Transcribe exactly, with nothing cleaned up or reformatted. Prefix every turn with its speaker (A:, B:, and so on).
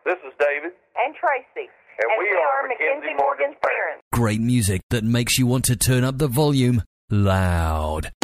A: This is David.
B: And Tracy.
A: And, and we, we are Mackenzie Morgan's parents.
C: Great music that makes you want to turn up the volume loud.